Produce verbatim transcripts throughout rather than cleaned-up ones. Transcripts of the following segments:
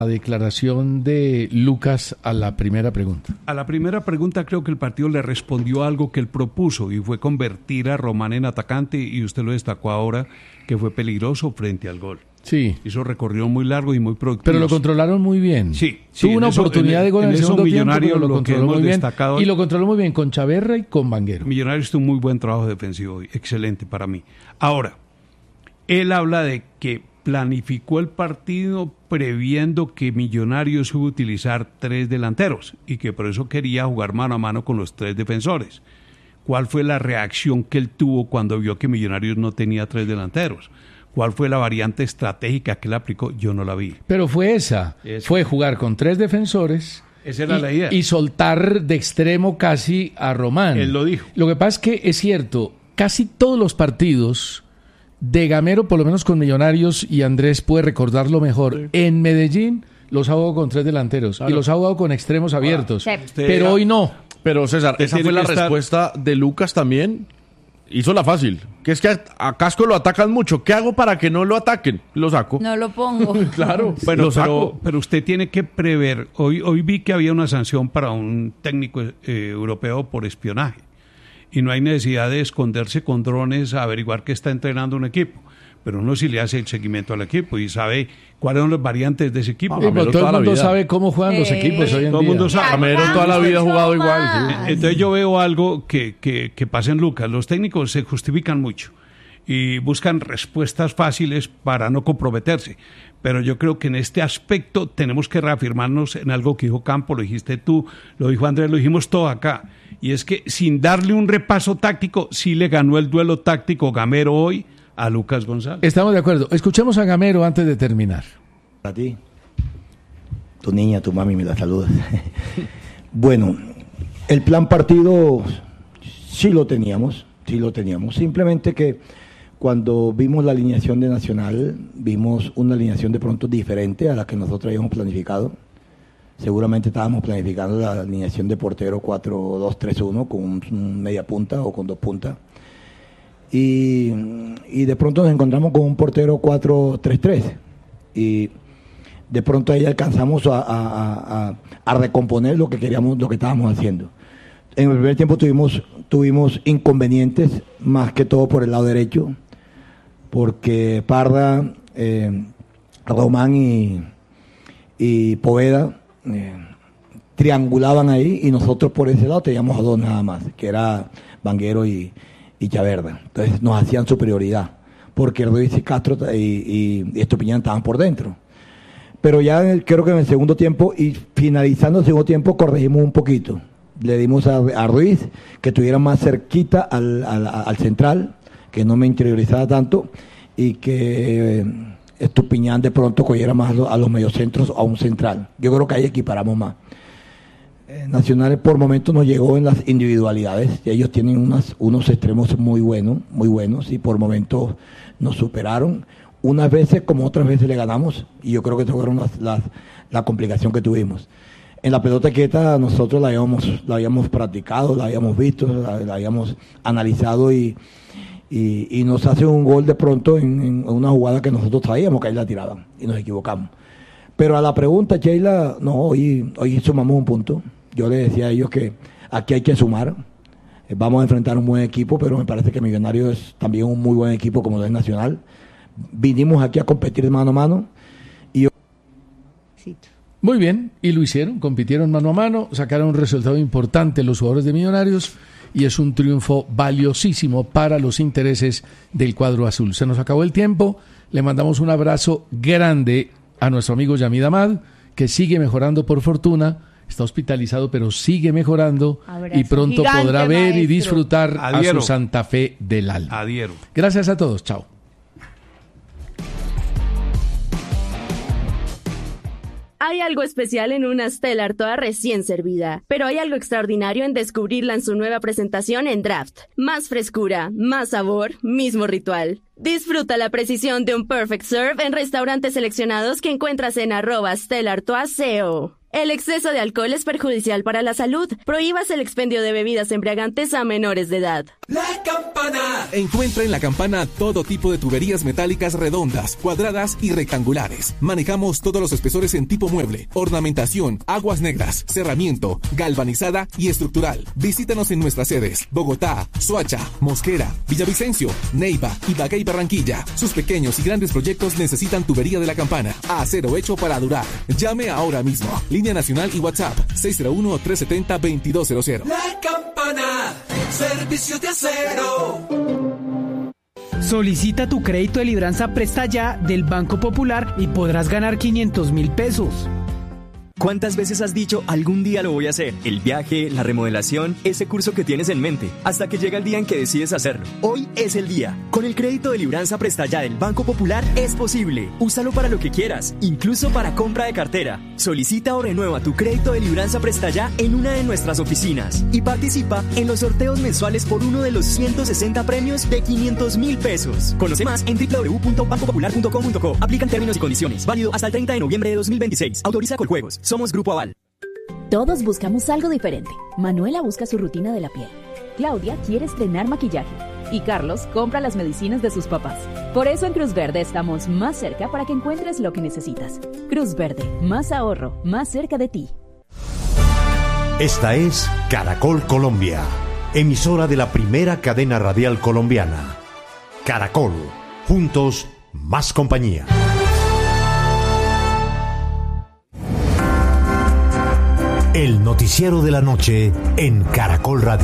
La declaración de Lucas a la primera pregunta. A la primera pregunta creo que el partido le respondió algo que él propuso y fue convertir a Román en atacante, y usted lo destacó ahora, que fue peligroso frente al gol. Sí. Hizo recorrido muy largo y muy productivo. Pero lo controlaron muy bien. Sí. sí Tuvo una eso, oportunidad en, de gol en, en el segundo tiempo, pero lo, lo controló muy bien. Destacado, y lo controló muy bien con Chaverra y con Vanguero. Millonarios hizo un muy buen trabajo defensivo hoy. Excelente para mí. Ahora, él habla de que planificó el partido previendo que Millonarios iba a utilizar tres delanteros y que por eso quería jugar mano a mano con los tres defensores. ¿Cuál fue la reacción que él tuvo cuando vio que Millonarios no tenía tres delanteros? ¿Cuál fue la variante estratégica que él aplicó? Yo no la vi. Pero fue esa, esa. Fue jugar con tres defensores. Esa era y, la idea. Y soltar de extremo casi a Román. Él lo dijo. Lo que pasa es que es cierto, casi todos los partidos de Gamero, por lo menos con Millonarios, y Andrés puede recordarlo mejor, sí. En Medellín los ha jugado con tres delanteros, claro. Y los ha jugado con extremos abiertos, ah, sí. Pero era... hoy no. Pero César, esa fue la estar... respuesta de Lucas también. Hizo la fácil, que es que a, a Casco lo atacan mucho. ¿Qué hago para que no lo ataquen? Lo saco. No lo pongo. Claro, bueno, lo pero, pero usted tiene que prever. Hoy, hoy vi que había una sanción para un técnico eh, europeo por espionaje. Y no hay necesidad de esconderse con drones a averiguar que está entrenando un equipo. Pero uno sí le hace el seguimiento al equipo y sabe cuáles son las variantes de ese equipo. Ah, pero todo el mundo sabe cómo juegan eh, los equipos hoy en todo día. El mundo sabe. Gamero toda la vida ha jugado igual. Sí. Entonces yo veo algo que, que, que pasa en Lucas. Los técnicos se justifican mucho y buscan respuestas fáciles para no comprometerse. Pero yo creo que en este aspecto tenemos que reafirmarnos en algo que dijo Campo, lo dijiste tú, lo dijo Andrés, lo dijimos todo acá. Y es que sin darle un repaso táctico, sí le ganó el duelo táctico Gamero hoy a Lucas González. Estamos de acuerdo. Escuchemos a Gamero antes de terminar. A ti, tu niña, tu mami me la saluda. Bueno, el plan partido sí lo teníamos, sí lo teníamos. Simplemente que cuando vimos la alineación de Nacional, vimos una alineación de pronto diferente a la que nosotros habíamos planificado. Seguramente estábamos planificando la alineación de portero cuatro dos tres uno con un media punta o con dos puntas. Y, y de pronto nos encontramos con un portero cuatro tres tres. Y de pronto ahí alcanzamos a, a, a, a recomponer lo que queríamos, lo que estábamos haciendo. En el primer tiempo tuvimos, tuvimos inconvenientes, más que todo por el lado derecho, porque Parra, eh, Román y, y Poveda eh, triangulaban ahí, y nosotros por ese lado teníamos a dos nada más, que era Vanguero y, y Chaverra. Entonces nos hacían superioridad, porque Ruiz y Castro y, y, y Estupiñán estaban por dentro. Pero ya en el, creo que en el segundo tiempo, y finalizando el segundo tiempo, corregimos un poquito. Le dimos a, a Ruiz que estuviera más cerquita al, al, al central, que no me interiorizara tanto, y que eh, Estupiñán de pronto cogiera más a los mediocentros o a un central. Yo creo que ahí equiparamos más. Eh, Nacional por momentos nos llegó en las individualidades, y ellos tienen unas, unos extremos muy buenos, muy buenos, y por momentos nos superaron. Unas veces como otras veces le ganamos, y yo creo que esa fue las, las, la complicación que tuvimos. En la pelota quieta nosotros la habíamos, la habíamos practicado, la habíamos visto, la, la habíamos analizado, y, y, y nos hace un gol de pronto en, en una jugada que nosotros sabíamos que ahí la tiraban, y nos equivocamos. Pero a la pregunta, Sheila, no, hoy, hoy sumamos un punto. Yo le decía a ellos que aquí hay que sumar. Vamos a enfrentar un buen equipo, pero me parece que Millonarios es también un muy buen equipo como lo es Nacional. Vinimos aquí a competir mano a mano. Y... Muy bien, y lo hicieron, compitieron mano a mano, sacaron un resultado importante los jugadores de Millonarios, y es un triunfo valiosísimo para los intereses del cuadro azul. Se nos acabó el tiempo, le mandamos un abrazo grande a nuestro amigo Yamid Amad, que sigue mejorando por fortuna, está hospitalizado pero sigue mejorando, abrazo y pronto gigante, podrá ver maestro. Y disfrutar Adhiero. A su Santa Fe del alma. Adhiero. Gracias a todos, chao. Hay algo especial en una Stella Artois recién servida, pero hay algo extraordinario en descubrirla en su nueva presentación en Draft. Más frescura, más sabor, mismo ritual. Disfruta la precisión de un Perfect Serve en restaurantes seleccionados que encuentras en arroba Stella Artois C O. El exceso de alcohol es perjudicial para la salud. Prohíbas el expendio de bebidas embriagantes a menores de edad. La Campana. Encuentra en La Campana todo tipo de tuberías metálicas redondas, cuadradas y rectangulares. Manejamos todos los espesores en tipo mueble, ornamentación, aguas negras, cerramiento, galvanizada y estructural. Visítanos en nuestras sedes: Bogotá, Soacha, Mosquera, Villavicencio, Neiva, Ibagué y Barranquilla. Sus pequeños y grandes proyectos necesitan tubería de La Campana. Acero hecho para durar. Llame ahora mismo. Línea nacional y WhatsApp seis cero uno, tres siete cero, dos dos cero cero. La Campana, servicio de acero. Solicita tu crédito de libranza Presta Ya del Banco Popular y podrás ganar quinientos mil pesos. ¿Cuántas veces has dicho algún día lo voy a hacer? El viaje, la remodelación, ese curso que tienes en mente, hasta que llega el día en que decides hacerlo. Hoy es el día. Con el crédito de libranza Presta Ya del Banco Popular es posible. Úsalo para lo que quieras, incluso para compra de cartera. Solicita o renueva tu crédito de libranza Presta Ya en una de nuestras oficinas y participa en los sorteos mensuales por uno de los ciento sesenta premios de quinientos mil pesos. Conoce más en doble u doble u doble u punto banco popular punto com punto co. Aplican términos y condiciones. Válido hasta el treinta de noviembre de dos mil veintiséis. Autoriza Coljuegos. Somos Grupo Aval. Todos buscamos algo diferente. Manuela busca su rutina de la piel. Claudia quiere estrenar maquillaje. Y Carlos compra las medicinas de sus papás. Por eso en Cruz Verde estamos más cerca para que encuentres lo que necesitas. Cruz Verde, más ahorro, más cerca de ti. Esta es Caracol Colombia, emisora de la primera cadena radial colombiana. Caracol, juntos, más compañía. El noticiero de la noche en Caracol Radio.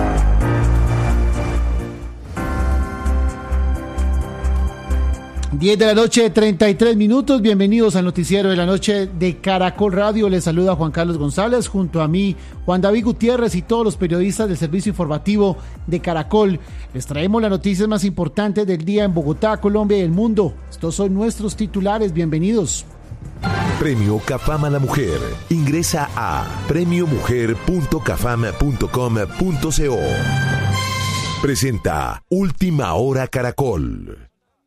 diez de la noche, treinta y tres minutos. Bienvenidos al noticiero de la noche de Caracol Radio. Les saluda Juan Carlos González, junto a mí, Juan David Gutiérrez y todos los periodistas del servicio informativo de Caracol. Les traemos las noticias más importantes del día en Bogotá, Colombia y el mundo. Estos son nuestros titulares. Bienvenidos. Premio Cafam a la Mujer. Ingresa a premio mujer punto cafam punto com punto co. Presenta Última Hora Caracol.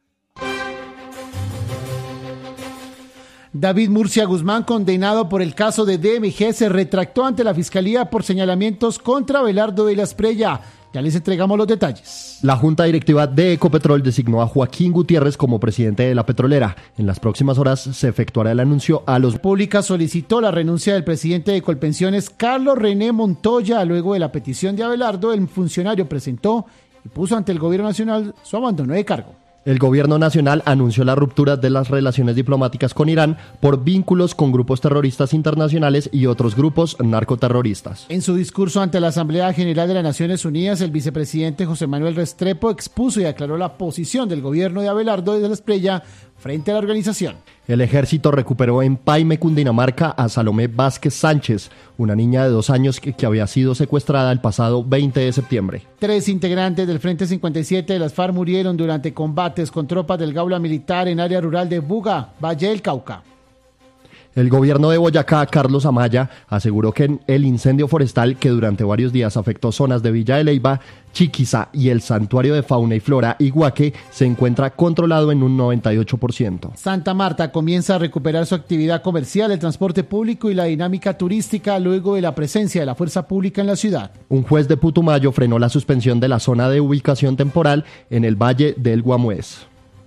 David Murcia Guzmán, condenado por el caso de D M G, se retractó ante la Fiscalía por señalamientos contra Abelardo de la Espriella. Ya les entregamos los detalles. La Junta Directiva de Ecopetrol designó a Joaquín Gutiérrez como presidente de la petrolera. En las próximas horas se efectuará el anuncio a los... Pública solicitó la renuncia del presidente de Colpensiones, Carlos René Montoya. Luego de la petición de Abelardo, el funcionario presentó y puso ante el gobierno nacional su abandono de cargo. El gobierno nacional anunció la ruptura de las relaciones diplomáticas con Irán por vínculos con grupos terroristas internacionales y otros grupos narcoterroristas. En su discurso ante la Asamblea General de las Naciones Unidas, el vicepresidente José Manuel Restrepo expuso y aclaró la posición del gobierno de Abelardo de la Espriella frente a la organización. El ejército recuperó en Paime, Cundinamarca, a Salomé Vázquez Sánchez, una niña de dos años que, que había sido secuestrada el pasado veinte de septiembre. Tres integrantes del Frente cincuenta y siete de las FARC murieron durante combates con tropas del Gaula Militar en área rural de Buga, Valle del Cauca. El gobierno de Boyacá, Carlos Amaya, aseguró que el incendio forestal que durante varios días afectó zonas de Villa de Leyva, Chiquiza y el Santuario de Fauna y Flora Iguaque se encuentra controlado en un noventa y ocho por ciento. Santa Marta comienza a recuperar su actividad comercial, el transporte público y la dinámica turística luego de la presencia de la fuerza pública en la ciudad. Un juez de Putumayo frenó la suspensión de la zona de ubicación temporal en el Valle del Guamués.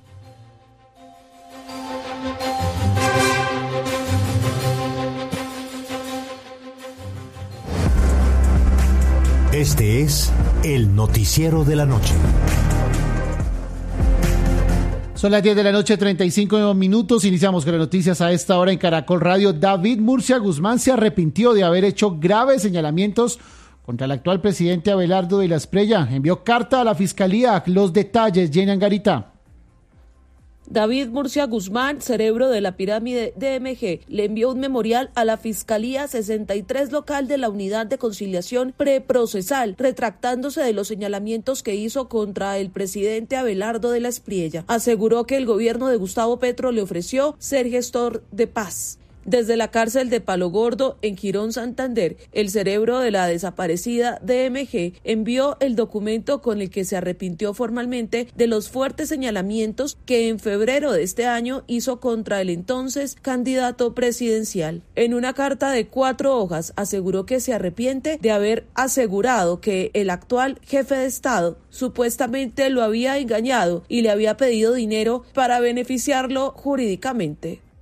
Este es el noticiero de la noche. Son las diez de la noche, treinta y cinco minutos. Iniciamos con las noticias a esta hora en Caracol Radio. David Murcia Guzmán se arrepintió de haber hecho graves señalamientos contra el actual presidente Abelardo de la Espriella. Envió carta a la Fiscalía. Los detalles, Jenny Angarita. David Murcia Guzmán, cerebro de la pirámide D M G, le envió un memorial a la Fiscalía sesenta y tres local de la Unidad de Conciliación Preprocesal, retractándose de los señalamientos que hizo contra el presidente Abelardo de la Espriella. Aseguró que el gobierno de Gustavo Petro le ofreció ser gestor de paz. Desde la cárcel de Palo Gordo, en Girón, Santander, el cerebro de la desaparecida D M G envió el documento con el que se arrepintió formalmente de los fuertes señalamientos que en febrero de este año hizo contra el entonces candidato presidencial. En una carta de cuatro hojas aseguró que se arrepiente de haber asegurado que el actual jefe de Estado supuestamente lo había engañado y le había pedido dinero para beneficiarlo jurídicamente.